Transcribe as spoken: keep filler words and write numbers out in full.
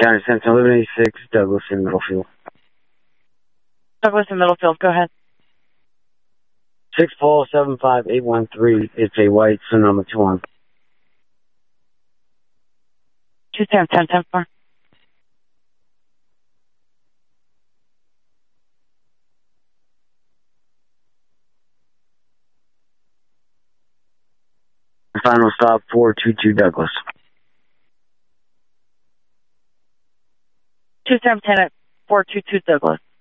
County Center, eleven eighty-six, Douglas in Middlefield. Douglas in Middlefield, go ahead. six four seven five eight one three. It's a white Sonoma two one. two seven ten ten four. Final stop, four two two Douglas. two seven ten at four two two Douglas.